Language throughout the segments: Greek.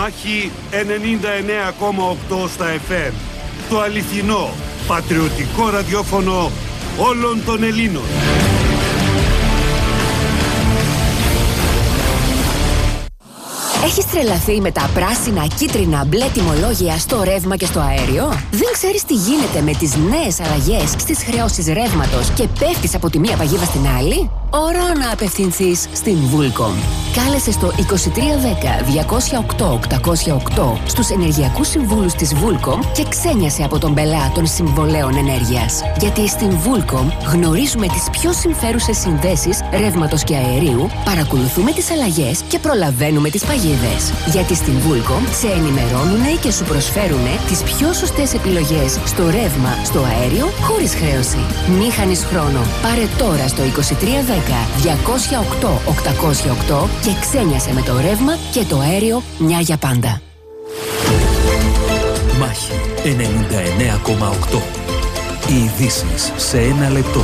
Μάχη 99,8 στα FM. Το αληθινό, πατριωτικό ραδιόφωνο όλων των Ελλήνων. Έχεις τρελαθεί με τα πράσινα, κίτρινα, μπλε τιμολόγια στο ρεύμα και στο αέριο? Δεν ξέρεις τι γίνεται με τις νέες αλλαγές στις χρεώσεις ρεύματος και πέφτεις από τη μία παγίδα στην άλλη? Ώρα να απευθυνθείς στην Vulcom. Κάλεσε στο 2310-208-808 στους ενεργειακούς συμβούλους της Vulcom και ξένιασε από τον πελά των συμβολέων ενέργειας. Γιατί στην Vulcom γνωρίζουμε τις πιο συμφέρουσες συνδέσεις ρεύματος και αερίου, παρακολουθούμε τις αλλαγές και προλαβαίνουμε τις παγίδες. Γιατί στην Vulcom σε ενημερώνουνε και σου προσφέρουνε τις πιο σωστές επιλογές στο ρεύμα, στο αέριο, χωρίς χρέωση. Μη χάνεις χρόνο. Πάρε τώρα στο 2310-208-808 και ξένιασε με το ρεύμα και το αέριο μια για πάντα. Μάχη 99,8. Οι ειδήσεις σε ένα λεπτό.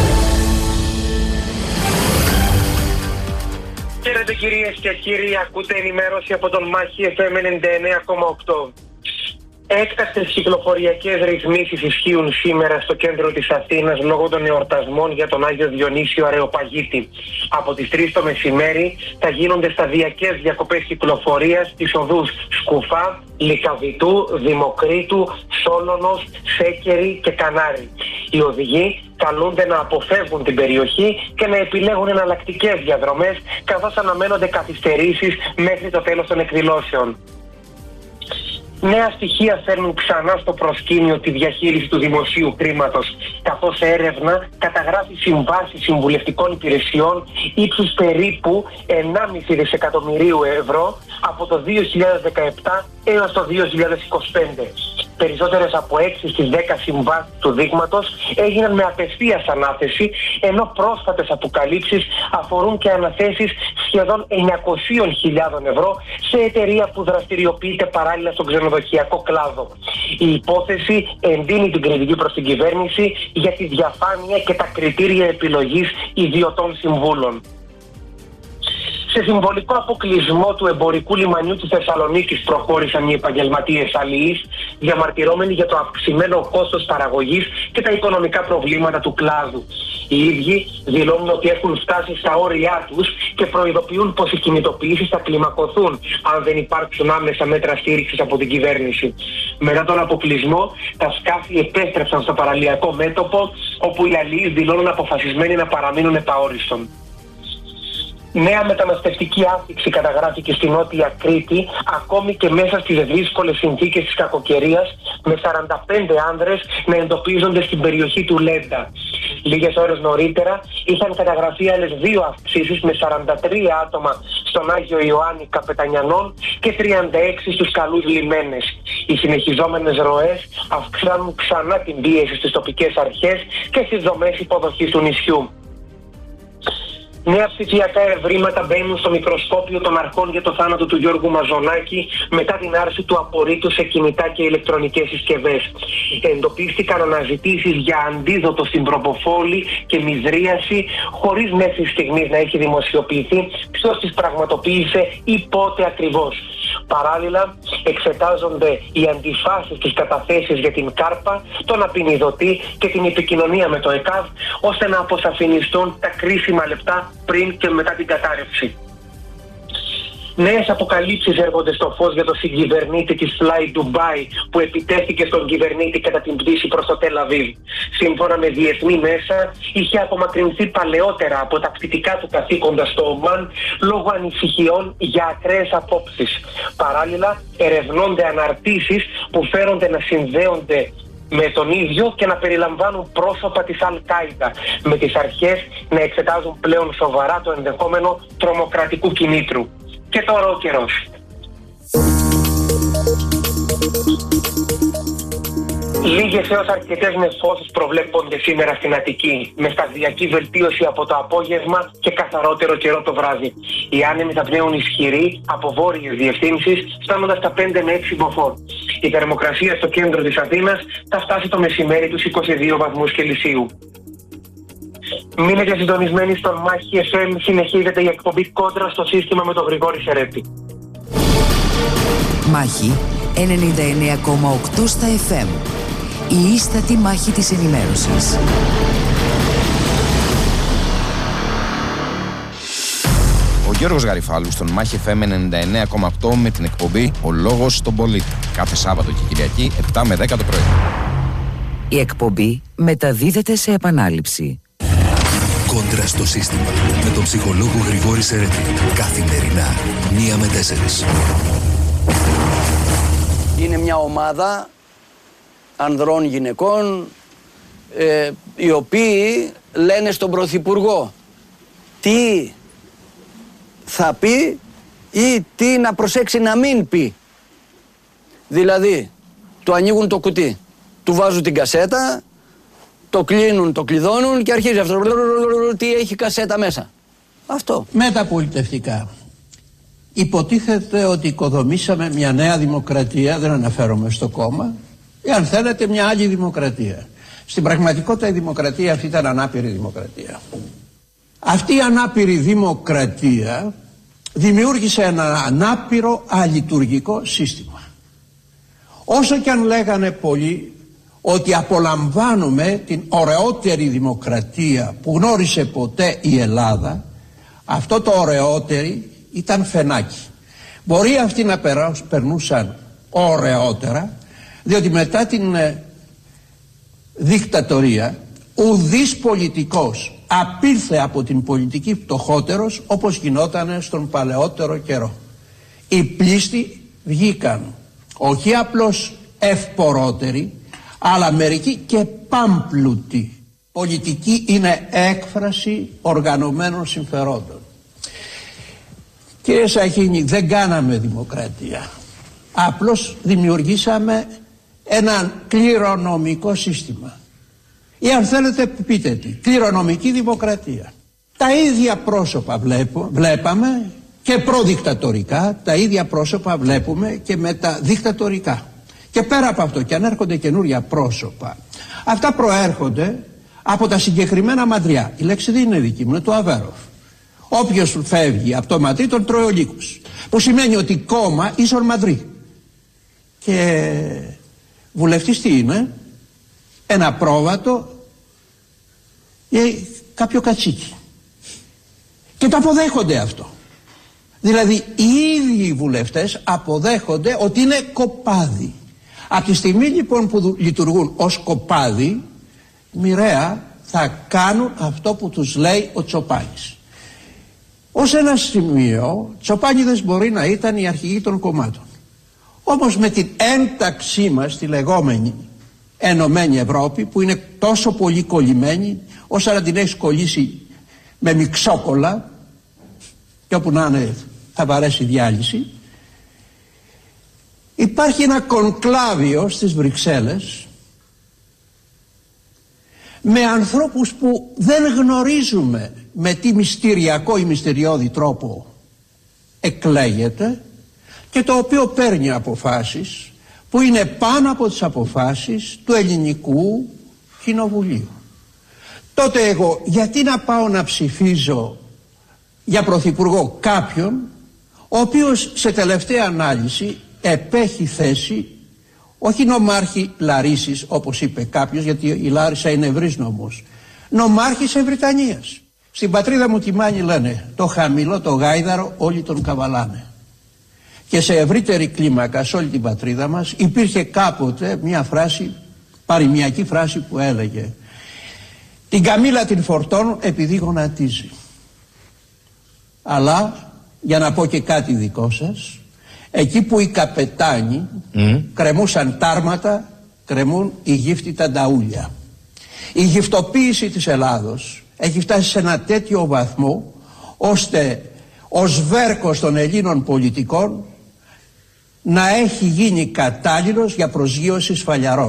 Χαίρετε κυρίες και κύριοι, ακούτε ενημέρωση από τον Μάχη FM 99,8. Έκτακτες κυκλοφοριακές ρυθμίσεις ισχύουν σήμερα στο κέντρο της Αθήνας λόγω των εορτασμών για τον Άγιο Διονύσιο Αρεοπαγίτη. Από τις 3 το μεσημέρι θα γίνονται σταδιακές διακοπές κυκλοφορίας στις οδούς Σκουφά, Λυκαβητού, Δημοκρίτου, Σόλωνος, Σέκερη και Κανάρη. Οι οδηγοί καλούνται να αποφεύγουν την περιοχή και να επιλέγουν εναλλακτικές διαδρομές, καθώς αναμένονται καθυστερήσεις μέχρι το τέλος των εκδηλώσεων. Νέα στοιχεία φέρνουν ξανά στο προσκήνιο τη διαχείριση του δημοσίου χρήματος, καθώς έρευνα καταγράφει συμβάσεις συμβουλευτικών υπηρεσιών ύψους περίπου 1,5 δισεκατομμυρίου ευρώ από το 2017 έως το 2025. Περισσότερες από 6 στις 10 συμβάσεις του δείγματος έγιναν με απευθείας ανάθεση, ενώ πρόσφατες αποκαλύψεις αφορούν και αναθέσεις σχεδόν 900.000 ευρώ σε εταιρεία που δραστηριοποιείται παράλληλα στον ξενοδοχειακό κλάδο. Η υπόθεση εντείνει την κριτική προς την κυβέρνηση για τη διαφάνεια και τα κριτήρια επιλογής ιδιωτών συμβούλων. Σε συμβολικό αποκλεισμό του εμπορικού λιμανιού της Θεσσαλονίκης προχώρησαν οι επαγγελματίες αλληλείς, διαμαρτυρώμενοι για το αυξημένο κόστος παραγωγής και τα οικονομικά προβλήματα του κλάδου. Οι ίδιοι δηλώνουν ότι έχουν φτάσει στα όρια τους και προειδοποιούν πως οι κινητοποιήσεις θα κλιμακωθούν αν δεν υπάρξουν άμεσα μέτρα στήριξης από την κυβέρνηση. Μετά τον αποκλεισμό, τα σκάφη επέστρεψαν στο παραλιακό μέτωπο, όπου οι αλληλείς δηλώνουν αποφασισμένοι να παραμείνουν επαόριστον. Νέα μεταναστευτική άφηξη καταγράφηκε στη Νότια Κρήτη, ακόμη και μέσα στις δύσκολες συνθήκες της κακοκαιρίας, με 45 άνδρες να εντοπίζονται στην περιοχή του Λέντα. Λίγες ώρες νωρίτερα είχαν καταγραφεί άλλες 2 αυξήσεις με 43 άτομα στον Άγιο Ιωάννη Καπετανιανών και 36 στους Καλούς Λιμένες. Οι συνεχιζόμενες ροές αυξάνουν ξανά την πίεση στις τοπικές αρχές και στις δομές υποδοχής του νησιού. Νέα ψηφιακά ευρήματα μπαίνουν στο μικροσκόπιο των αρχών για το θάνατο του Γιώργου Μαζονάκη μετά την άρση του απορρίτου σε κινητά και ηλεκτρονικές συσκευές. Εντοπίστηκαν αναζητήσεις για αντίδοτο στην προποφόλη και μυδρίαση, χωρίς μέχρι στιγμής να έχει δημοσιοποιηθεί ποιος τις πραγματοποίησε ή πότε ακριβώς. Παράλληλα, εξετάζονται οι αντιφάσεις της καταθέσεις για την κάρπα, τον απεινιδωτή και την επικοινωνία με το ΕΚΑΒ, ώστε να αποσαφινιστούν τα κρίσιμα λεπτά πριν και μετά την κατάρρευση. Νέες αποκαλύψεις έρχονται στο φως για το συγκυβερνήτη της Fly Dubai που επιτέθηκε στον κυβερνήτη κατά την πτήση προς το Τελ Αβίβ. Σύμφωνα με διεθνή μέσα, είχε απομακρυνθεί παλαιότερα από τα πτυτικά του καθήκοντα στο Ομάν λόγω ανησυχιών για ακραίες απόψεις. Παράλληλα, ερευνώνται αναρτήσεις που φέρονται να συνδέονται με τον ίδιο και να περιλαμβάνουν πρόσωπα της Αλ-Κάιντα, με τις αρχές να εξετάζουν πλέον σοβαρά το ενδεχόμενο τρομοκρατικού κινήτρου. Και τώρα ο καιρός. Λίγες έως αρκετές νεφώσεις προβλέπονται σήμερα στην Αττική, με σταδιακή βελτίωση από το απόγευμα και καθαρότερο καιρό το βράδυ. Οι άνεμοι θα πνέουν ισχυροί από βόρειες διευθύνσεις, φτάνοντας τα 5 με 6 μποφόρ. Η θερμοκρασία στο κέντρο της Αθήνας θα φτάσει το μεσημέρι τους 22 βαθμούς Κελσίου. Μείνετε συντονισμένοι στον Μάχη FM, συνεχίζεται η εκπομπή Κόντρα στο σύστημα με τον Γρηγόρη Σερέπτη. Μάχη 99,8 στα FM. Η ίστατη μάχη της ενημέρωσης. Ο Γιώργος Γαριφάλου στον Μάχη FM 99,8 με την εκπομπή «Ο Λόγος στον Πολίτη». Κάθε Σάββατο και Κυριακή 7 με 10 το πρωί. Η εκπομπή μεταδίδεται σε επανάληψη. Κόντρα στο σύστημα με τον ψυχολόγο Γρηγόρη Σερέτη. Καθημερινά 1 με 4. Είναι μια ομάδα ανδρών γυναικών οι οποίοι λένε στον Πρωθυπουργό τι θα πει ή τι να προσέξει να μην πει. Δηλαδή, του ανοίγουν το κουτί, του βάζουν την κασέτα, το κλείνουν, το κλειδώνουν και αρχίζει αυτό. Τι έχει κασέτα μέσα. Αυτό. Μεταπολιτευτικά. Υποτίθεται ότι οικοδομήσαμε μια νέα δημοκρατία, δεν αναφέρομαι στο κόμμα, ή αν θέλετε μια άλλη δημοκρατία. Στην πραγματικότητα η δημοκρατία αυτή ήταν ανάπηρη δημοκρατία. Αυτή η ανάπηρη δημοκρατία δημιούργησε ένα ανάπηρο αλειτουργικό σύστημα. Όσο και αν λέγανε πολλοί ότι απολαμβάνουμε την ωραιότερη δημοκρατία που γνώρισε ποτέ η Ελλάδα, αυτό το ωραιότερη ήταν φαινάκι. Μπορεί αυτοί να περνούσαν ωραιότερα, διότι μετά την δικτατορία ουδής πολιτικός απήλθε από την πολιτική φτωχότερος όπως γινόταν στον παλαιότερο καιρό. Οι πλήστοι βγήκαν όχι απλώς ευπορότεροι, αλλά μερικοί και πάμπλουτοι. Πολιτική είναι έκφραση οργανωμένων συμφερόντων. Κύριε Σαχίνη, δεν κάναμε δημοκρατία. Απλώς δημιουργήσαμε έναν κληρονομικό σύστημα. Ή αν θέλετε πείτε τι, κληρονομική δημοκρατία. Τα ίδια πρόσωπα βλέπαμε και προδικτατορικά, τα ίδια πρόσωπα βλέπουμε και μεταδικτατορικά. Και πέρα από αυτό, και αν έρχονται καινούρια πρόσωπα, αυτά προέρχονται από τα συγκεκριμένα μαντριά. Η λέξη δεν είναι δική μου, είναι του Αβέροφ. Όποιος φεύγει από το μαντρί τον τρώει ο λύκος. Που σημαίνει ότι κόμμα ίσον μαντρί. Και βουλευτής τι είναι? Ένα πρόβατο ή κάποιο κατσίκι. Και το αποδέχονται αυτό. Δηλαδή οι ίδιοι οι βουλευτές αποδέχονται ότι είναι κοπάδι. Από τη στιγμή λοιπόν που λειτουργούν ως κοπάδι, μοιραία θα κάνουν αυτό που τους λέει ο Τσοπάνης. Ως ένα σημείο, Τσοπάνιδες μπορεί να ήταν οι αρχηγοί των κομμάτων. Όμως με την ένταξή μας στη λεγόμενη Ενωμένη Ευρώπη, που είναι τόσο πολύ κολλημένη, όσο να την έχεις κολλήσει με μιξόκολλα, και όπου να είναι θα βαρέσει διάλυση, υπάρχει ένα κονκλάβιο στις Βρυξέλλες με ανθρώπους που δεν γνωρίζουμε με τι μυστηριακό ή μυστηριώδη τρόπο εκλέγεται και το οποίο παίρνει αποφάσεις που είναι πάνω από τις αποφάσεις του ελληνικού κοινοβουλίου. Τότε εγώ γιατί να πάω να ψηφίζω για πρωθυπουργό κάποιον ο οποίος σε τελευταία ανάλυση επέχει θέση όχι νομάρχη Λαρίσης όπως είπε κάποιος, γιατί η Λάρισα είναι ευρύς νομός, νομάρχης Ευρυτανίας. Στην πατρίδα μου τη Μάνη λένε το χαμηλό το γάιδαρο όλοι τον καβαλάνε. Και σε ευρύτερη κλίμακα σε όλη την πατρίδα μας υπήρχε κάποτε μια φράση, παροιμιακή φράση που έλεγε την καμήλα την φορτώνουν επειδή γονατίζει. Αλλά για να πω και κάτι δικό σας, εκεί που οι καπετάνοι κρεμούσαν τάρματα, κρεμούν οι γύφτοι τα νταούλια. Η γυφτοποίηση της Ελλάδος έχει φτάσει σε ένα τέτοιο βαθμό ώστε ο σβέρκος των Ελλήνων πολιτικών να έχει γίνει κατάλληλος για προσγείωση σφαλιαρών.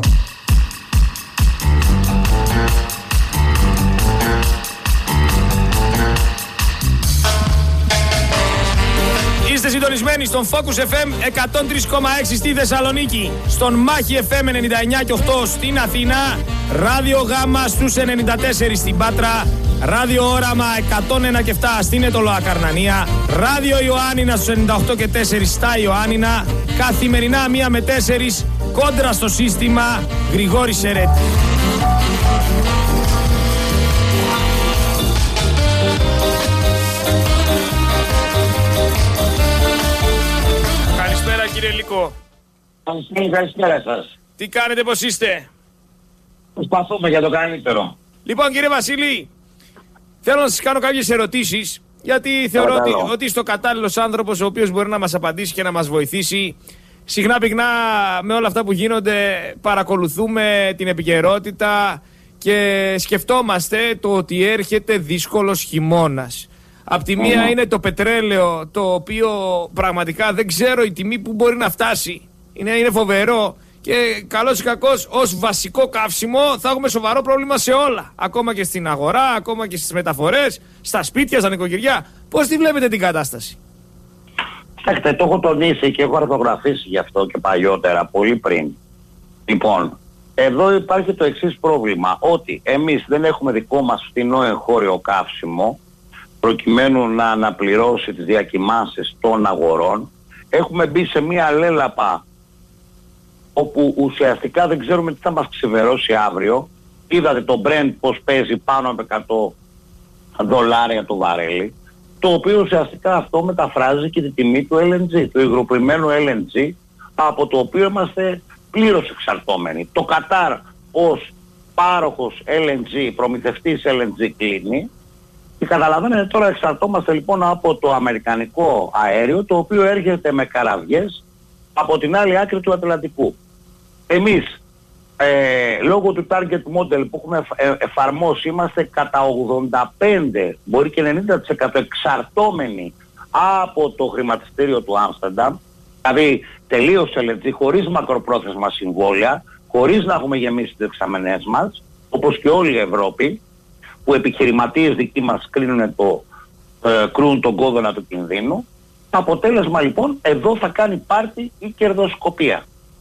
Είστε συντονισμένοι στον Focus FM 103,6 στη Θεσσαλονίκη, στον Μάχη FM 99,8 στην Αθήνα, Ράδιο Γάμα στους 94 στην Πάτρα, Ράδιο Όραμα 101 και 7 στην Ετωλοά Καρνανία. Ράδιο Ιωάννινα στους 98 και 4 στα Ιωάννινα. Καθημερινά 1 με 4 κόντρα στο σύστημα Γρηγόρης Σερέτη. Καλησπέρα κύριε Λύκο. Καλησπέρα σας. Τι κάνετε, πώς είστε? Προσπαθούμε για το καλύτερο. Λοιπόν κύριε Βασίλη, θέλω να σας κάνω κάποιες ερωτήσεις, γιατί θεωρώ ότι είστε ο κατάλληλος άνθρωπος ο οποίος μπορεί να μας απαντήσει και να μας βοηθήσει. Συχνά πυκνά με όλα αυτά που γίνονται παρακολουθούμε την επικαιρότητα και σκεφτόμαστε το ότι έρχεται δύσκολος χειμώνας. Απ' τη μία είναι το πετρέλαιο, το οποίο πραγματικά δεν ξέρω η τιμή που μπορεί να φτάσει. Είναι φοβερό και καλώς ή κακώς ως βασικό καύσιμο θα έχουμε σοβαρό πρόβλημα σε όλα. Ακόμα και στην αγορά, ακόμα και στις μεταφορές, στα σπίτια, στα νοικοκυριά. Πώς τη βλέπετε την κατάσταση? Κοιτάξτε, το έχω τονίσει και έχω αρθογραφήσει γι' αυτό και παλιότερα, πολύ πριν. Λοιπόν, εδώ υπάρχει το εξής πρόβλημα, ότι εμείς δεν έχουμε δικό μας φθηνό εγχώριο καύσιμο, προκειμένου να αναπληρώσει τις διακυμάνσεις των αγορών. Έχουμε μπει σε μία λέλαπα όπου ουσιαστικά δεν ξέρουμε τι θα μας ξεβερώσει αύριο. Είδατε το Brent πως παίζει πάνω από $100 το βαρέλι, το οποίο ουσιαστικά αυτό μεταφράζει και τη τιμή του LNG, του υγροποιημένου LNG, από το οποίο είμαστε πλήρως εξαρτώμενοι. Το Κατάρ ως πάροχος LNG, προμηθευτής LNG κλείνει και καταλαβαίνετε τώρα εξαρτώμαστε λοιπόν από το αμερικανικό αέριο, το οποίο έρχεται με καραβιές από την άλλη άκρη του Ατλαντικού. Εμείς λόγω του target model που έχουμε εφαρμόσει είμαστε κατά 85, μπορεί και 90% εξαρτώμενοι από το χρηματιστήριο του Άμστερνταμ, δηλαδή τελείως LNG, χωρίς μακροπρόθεσμα συμβόλαια, χωρίς να έχουμε γεμίσει τις δεξαμενές μας, όπως και όλη η Ευρώπη, που επιχειρηματίες δικοί μας κρούν τον κόδωνα του κινδύνου. Το αποτέλεσμα λοιπόν εδώ θα κάνει πάρτι η κερδοσκοπία.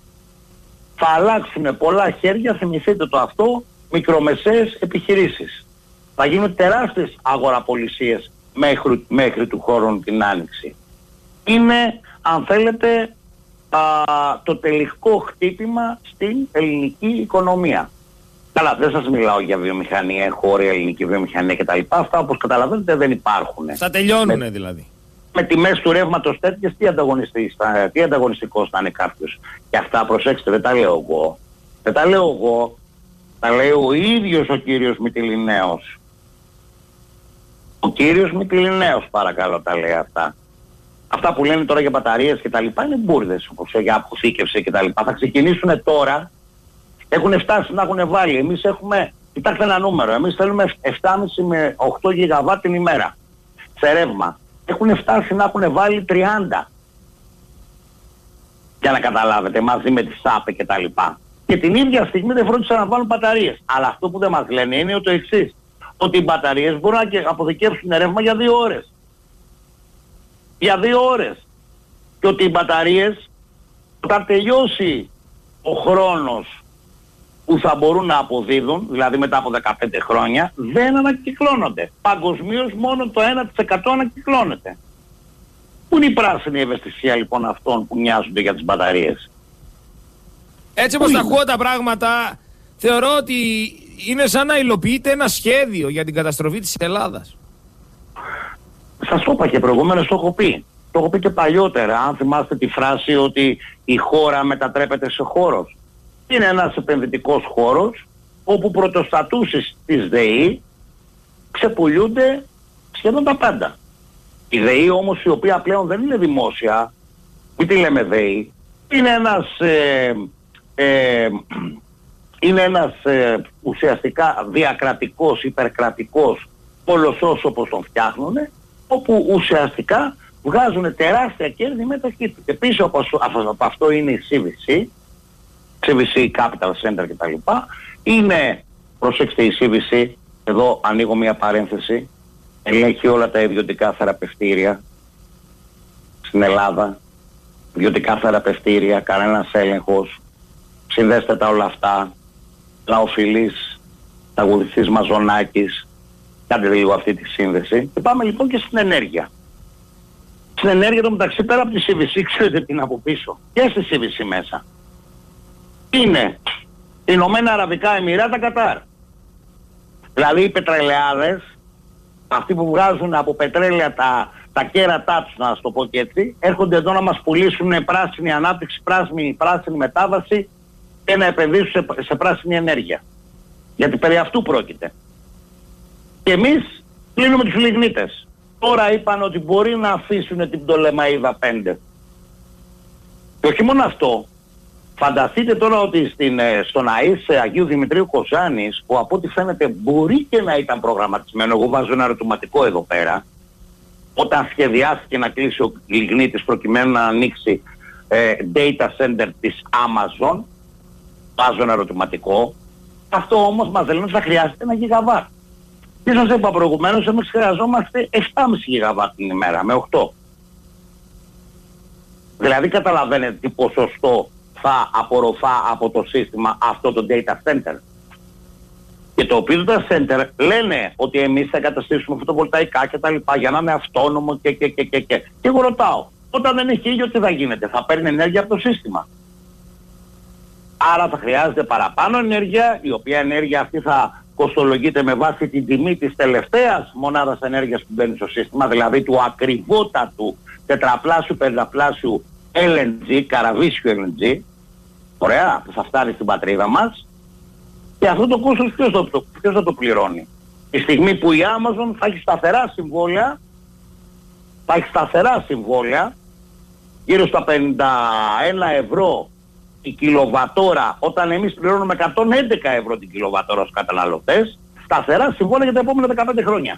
Θα αλλάξουν πολλά χέρια, θυμηθείτε το αυτό, μικρομεσαίες επιχειρήσεις. Θα γίνουν τεράστιες αγοραπολισίες μέχρι του χρόνου την Άνοιξη. Είναι, αν θέλετε, το τελικό χτύπημα στην ελληνική οικονομία. Καλά, δεν σας μιλάω για βιομηχανία, χώρια, ελληνική βιομηχανία κτλ. Αυτά όπως καταλαβαίνετε δεν υπάρχουν. Θα τελειώνουνε δηλαδή. Με τιμές του ρεύματος τέτοιες, τι ανταγωνιστικός θα είναι κάποιος. Και αυτά προσέξτε, δεν τα λέω εγώ. Δεν τα λέω εγώ. Τα λέει ο ίδιος ο κύριος Μυτιληναίος. Ο κύριος Μυτιληναίος παρακαλώ τα λέει αυτά. Αυτά που λένε τώρα για μπαταρίες και τα λοιπά είναι μπουρδες, όπως για αποθήκευση και τα λοιπά. Θα ξεκινήσουν τώρα, έχουν φτάσει να έχουν βάλει. Εμείς έχουμε, κοιτάξτε ένα νούμερο, εμείς θέλουμε 7,5 με 8 γιγαβάτ την ημέρα σε ρεύμα. Έχουν φτάσει να έχουν βάλει 30. Για να καταλάβετε, μαζί με τις ΣΑΠΕ και τα λοιπά. Και την ίδια στιγμή δεν φρόντισαν να βάλουν μπαταρίες. Αλλά αυτό που δεν μας λένε είναι το εξής. Ότι οι μπαταρίες μπορούν να αποθηκεύσουν ρεύμα για 2 ώρες. Για 2 ώρες. Και ότι οι μπαταρίες, όταν τελειώσει ο χρόνος που θα μπορούν να αποδίδουν, δηλαδή μετά από 15 χρόνια, δεν ανακυκλώνονται. Παγκοσμίως μόνο το 1% ανακυκλώνεται. Πού είναι η πράσινη ευαισθησία λοιπόν αυτών που νοιάζονται για τις μπαταρίες? Έτσι όπως τα ακούω τα πράγματα, θεωρώ ότι είναι σαν να υλοποιείται ένα σχέδιο για την καταστροφή της Ελλάδας. Σας το είπα και προηγουμένως, το έχω πει. Το έχω πει και παλιότερα, αν θυμάστε τη φράση ότι η χώρα μετατρέπεται σε χώρος. Είναι ένας επενδυτικός χώρος όπου πρωτοστατούσεις της ΔΕΗ ξεπουλιούνται σχεδόν τα πάντα. Η ΔΕΗ όμως, η οποία πλέον δεν είναι δημόσια, μην τη λέμε ΔΕΗ, είναι ένας ουσιαστικά διακρατικός, υπερκρατικός κολοσσός όπως τον φτιάχνουν, όπου ουσιαστικά βγάζουν τεράστια κέρδη μεταχείριση. Και πίσω από αυτό είναι η CVC Capital Center κτλ. Είναι, προσέξτε, η CVC, εδώ ανοίγω μια παρένθεση, ελέγχει όλα τα ιδιωτικά θεραπευτήρια στην Ελλάδα. Ιδιωτικά θεραπευτήρια, κανένας έλεγχος, συνδέστε τα όλα αυτά. Λαοφιλής, Ταγουδιστής Μαζονάκης, Κάντε λίγο αυτή τη σύνδεση. Και πάμε λοιπόν και στην ενέργεια. Στην ενέργεια το μεταξύ, πέρα από τη CVC, ξέρετε τι είναι από πίσω. Και στη CVC μέσα. Είναι Ηνωμένα Αραβικά Εμιράτα, Κατάρ. Δηλαδή οι πετρελαιάδες, αυτοί που βγάζουν από πετρέλαια τα κέρατά τους, να το πω και έτσι, έρχονται εδώ να μας πουλήσουν πράσινη ανάπτυξη, πράσινη μετάβαση και να επενδύσουν σε πράσινη ενέργεια. Γιατί περί αυτού πρόκειται. Και εμείς κλείνουμε τους λιγνίτες. Τώρα είπαν ότι μπορεί να αφήσουν την Πτολεμαΐδα 5. Και όχι μόνο αυτό, φανταστείτε τώρα ότι στον ΑΕΣ Αγίου Δημητρίου Κοζάνης, που από ό,τι φαίνεται μπορεί και να ήταν προγραμματισμένο, εγώ βάζω ένα ερωτηματικό εδώ πέρα, όταν σχεδιάστηκε να κλείσει ο λιγνίτης προκειμένου να ανοίξει data center της Amazon, βάζω ένα ερωτηματικό, αυτό όμως μας λένε ότι θα χρειάζεται 1 γιγαβάτ. Και σας είπα προηγουμένως, εμείς χρειαζόμαστε 7,5 γιγαβάτ την ημέρα, με 8. Δηλαδή καταλαβαίνετε τι ποσοστό θα απορροφά από το σύστημα αυτό το data center. Και το οποίο data center λένε ότι εμείς θα εγκαταστήσουμε φωτοβολταϊκά και τα λοιπά για να είναι αυτόνομο και. Και εγώ ρωτάω, όταν δεν έχει ήλιο τι θα γίνεται, θα παίρνει ενέργεια από το σύστημα. Άρα θα χρειάζεται παραπάνω ενέργεια, η οποία ενέργεια αυτή θα κοστολογείται με βάση την τιμή της τελευταίας μονάδας ενέργειας που μπαίνει στο σύστημα, δηλαδή του ακριβότατου τετραπλάσιου, πενταπλάσιου LNG, καραβίσιου LNG, ωραία, που θα φτάνει στην πατρίδα μας. Και αυτό το κόστος ποιος θα το πληρώνει? Τη στιγμή που η Amazon θα έχει σταθερά συμβόλαια, γύρω στα 51 ευρώ η κιλοβατόρα, όταν εμείς πληρώνουμε 111 ευρώ την κιλοβατόρα στους καταναλωτές, σταθερά συμβόλαια για τα επόμενα 15 χρόνια.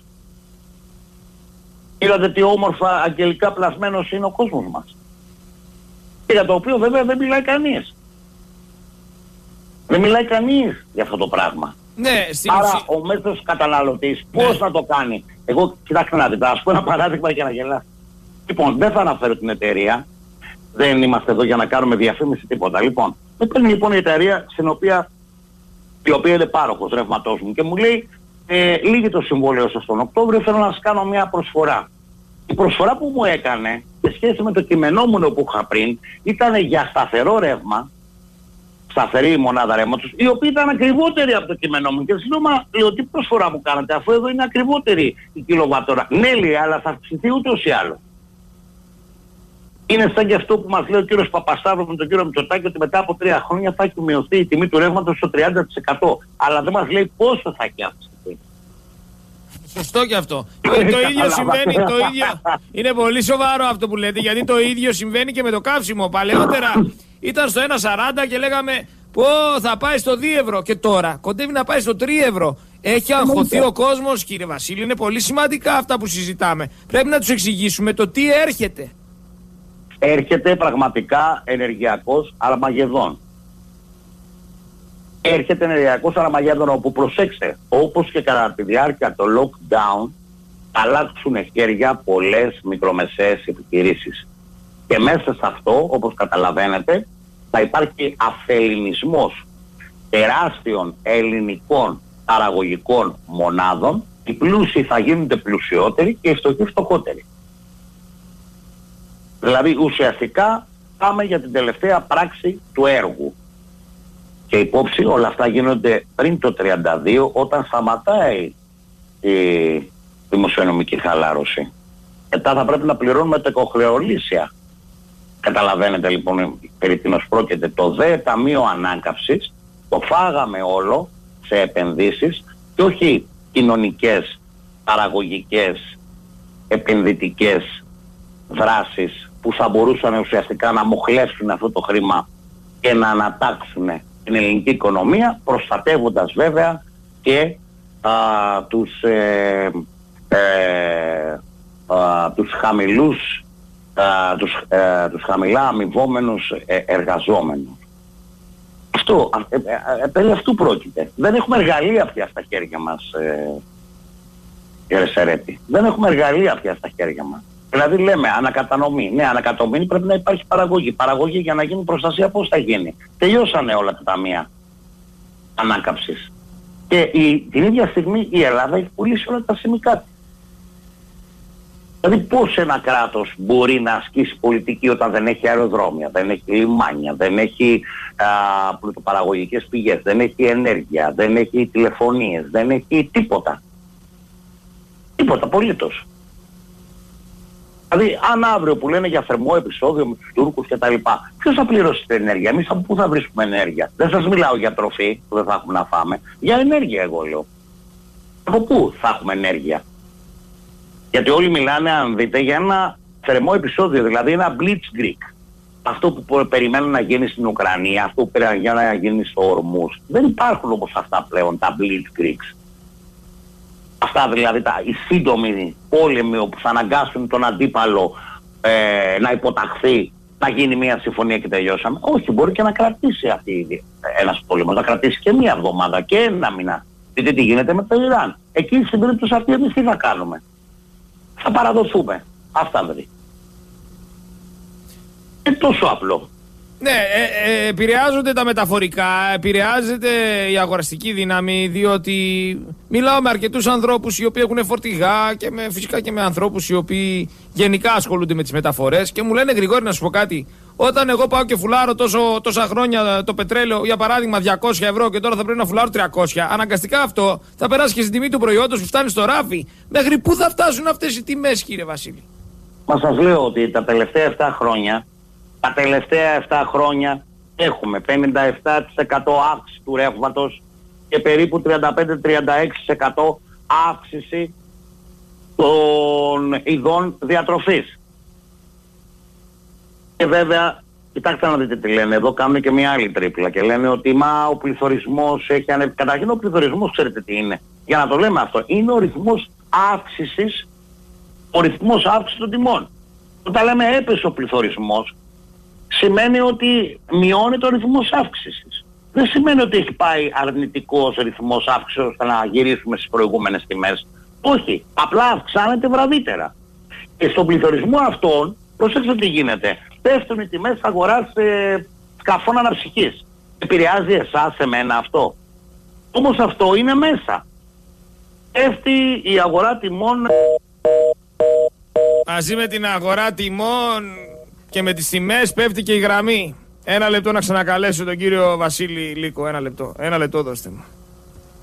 Είδατε τι όμορφα αγγελικά πλασμένος είναι ο κόσμος μας. Και για το οποίο βέβαια δεν μιλάει κανείς. Δεν μιλάει κανείς για αυτό το πράγμα. Ναι, άρα ο μέσος καταναλωτής πώς να το κάνει? Εγώ κοιτάξτε να δείτε, ας πω ένα παράδειγμα για να γελάσετε. Λοιπόν, δεν θα αναφέρω την εταιρεία, δεν είμαστε εδώ για να κάνουμε διαφήμιση τίποτα. Λοιπόν, με παίρνει λοιπόν η εταιρεία η οποία είναι πάροχος ρεύματός μου και μου λέει λύγει το συμβόλαιο σας τον Οκτώβριο, θέλω να σας κάνω μια προσφορά. Η προσφορά που μου έκανε σε σχέση με το κειμενόμουνο που είχα πριν ήταν για σταθερό ρεύμα, σταθερή μονάδα ρεύματος, η οποία ήταν ακριβότερη από το κειμενόμουνο. Και σας λέω, τι προσφορά μου κάνατε, αφού εδώ είναι ακριβότερη η κιλοβατόρα? Ναι, λέει, αλλά θα αυξηθεί ούτως ή άλλως. Είναι σαν και αυτό που μας λέει ο κύριος Παπασταύρου με τον κύριο Μητσοτάκη, ότι μετά από 3 χρόνια θα έχει μειωθεί η τιμή του ρεύματος στο 30%. Αλλά δεν μας λέει πόσο θα έχει αυξηθεί. Σωστό και αυτό. Το ίδιο συμβαίνει, είναι πολύ σοβαρό αυτό που λέτε, γιατί το ίδιο συμβαίνει και με το καύσιμο. Παλαιότερα ήταν στο 1,40 και λέγαμε θα πάει στο 2 ευρώ και τώρα κοντεύει να πάει στο 3 ευρώ. Έχει αγχωθεί ο κόσμος, κύριε Βασίλη, είναι πολύ σημαντικά αυτά που συζητάμε. Πρέπει να τους εξηγήσουμε το τι έρχεται. Έρχεται πραγματικά ενεργειακός Αρμαγεδόν. Έρχεται ενεργειακός Αρμαγεδόν, όπου προσέξτε, όπως και κατά τη διάρκεια το lockdown θα αλλάξουν χέρια πολλές μικρομεσαίες επιχειρήσεις. Και μέσα σε αυτό, όπως καταλαβαίνετε, θα υπάρχει αφελληνισμός τεράστιων ελληνικών παραγωγικών μονάδων. Οι πλούσιοι θα γίνονται πλουσιότεροι και οι φτωχοί φτωχότεροι. Δηλαδή ουσιαστικά πάμε για την τελευταία πράξη του έργου. Και υπόψη όλα αυτά γίνονται πριν το 32, όταν σταματάει η δημοσιονομική χαλάρωση. Μετά θα πρέπει να πληρώνουμε τα οικοχρεωλήσια. Καταλαβαίνετε λοιπόν περί τίνος πρόκειται. Το ΔΕ Ταμείο Ανάκαμψης το φάγαμε όλο σε επενδύσεις και όχι κοινωνικές, παραγωγικές, επενδυτικές δράσεις που θα μπορούσαν ουσιαστικά να μοχλεύσουν αυτό το χρήμα και να ανατάξουν την ελληνική οικονομία, προστατεύοντας βέβαια και τους χαμηλούς, τους χαμηλά αμοιβόμενους εργαζόμενους. Αυτό, περί αυτού πρόκειται. Δεν έχουμε εργαλεία πια στα χέρια μας, κύριε Σερέτη. Δεν έχουμε εργαλεία πια στα χέρια μας. Δηλαδή λέμε ανακατανομή. Ναι, ανακατανομή πρέπει να υπάρχει παραγωγή. Παραγωγή για να γίνει προστασία πώς θα γίνει? Τελειώσανε όλα τα ταμεία ανάκαμψης. Και την ίδια στιγμή η Ελλάδα έχει πουλήσει όλα τα σημικά της. Δηλαδή πώς ένα κράτος μπορεί να ασκήσει πολιτική όταν δεν έχει αεροδρόμια, δεν έχει λιμάνια, δεν έχει πλουτοπαραγωγικές πηγές, δεν έχει ενέργεια, δεν έχει τηλεφωνίες, δεν έχει τίποτα. Τίποτα, απολύτως. Δηλαδή αν αύριο που λένε για θερμό επεισόδιο με τους Τούρκους και τα λοιπά, ποιος θα πληρώσει την ενέργεια? Εμείς από πού θα βρίσκουμε ενέργεια? Δεν σας μιλάω για τροφή που δεν θα έχουμε να φάμε, για ενέργεια εγώ λέω. Από πού θα έχουμε ενέργεια? Γιατί όλοι μιλάνε, αν δείτε, για ένα θερμό επεισόδιο, δηλαδή ένα blitzkrieg. Αυτό που περιμένουν να γίνει στην Ουκρανία, αυτό που περιμένουν να γίνει στο Ορμούζ. Δεν υπάρχουν όπως αυτά πλέον τα blitzkrieg. Αυτά δηλαδή οι σύντομοι πόλεμοι όπου θα αναγκάσουν τον αντίπαλο να υποταχθεί, να γίνει μια συμφωνία και τελειώσαμε. Όχι, μπορεί και να κρατήσει ένας πόλεμος, να κρατήσει και μια εβδομάδα και ένα μήνα. Δείτε τι γίνεται με το Ιράν. Εκεί στην περίπτωση αυτή εμείς τι θα κάνουμε? Θα παραδοθούμε. Αυτά δηλαδή. Είναι τόσο απλό. Ναι, επηρεάζονται τα μεταφορικά, επηρεάζεται η αγοραστική δύναμη, διότι μιλάω με αρκετούς ανθρώπους οι οποίοι έχουν φορτηγά και φυσικά και με ανθρώπους οι οποίοι γενικά ασχολούνται με τις μεταφορές και μου λένε, Γρηγόρη, να σου πω κάτι, όταν εγώ πάω και φουλάρω τόσα χρόνια το πετρέλαιο, για παράδειγμα 200 ευρώ και τώρα θα πρέπει να φουλάρω 300, αναγκαστικά αυτό θα περάσει και στην τιμή του προϊόντος που φτάνει στο ράφι. Μέχρι πού θα φτάσουν αυτές οι τιμές, κύριε Βασίλη? Μα σας λέω ότι τα τελευταία 7 χρόνια έχουμε 57% αύξηση του ρεύματος και περίπου 35-36% αύξηση των ειδών διατροφής. Και βέβαια, κοιτάξτε να δείτε τι λένε, εδώ κάνουν και μια άλλη τρίπλα και λένε ότι ο πληθωρισμός έχει ανέβει. Καταρχήν ο πληθωρισμός ξέρετε τι είναι? Για να το λέμε αυτό, είναι ο ρυθμός αύξησης των τιμών. Όταν λέμε έπεσε ο πληθωρισμός, σημαίνει ότι μειώνει το ρυθμός αύξησης. Δεν σημαίνει ότι έχει πάει αρνητικός ρυθμός αύξησης ώστε να γυρίσουμε στις προηγούμενες τιμές. Όχι, απλά αυξάνεται βραδύτερα. Και στον πληθωρισμό αυτόν, προσέξτε τι γίνεται. Πέφτουν οι τιμές αγοράς σκαφών αναψυχής. Επηρεάζει εσάς, εμένα αυτό? Όμως αυτό είναι μέσα. Πέφτει η αγορά τιμών. Μαζί με την αγορά τιμών και με τις τιμές πέφτει και η γραμμή. Ένα λεπτό να ξανακαλέσω τον κύριο Βασίλη Λύκο. Ένα λεπτό δώστε μου.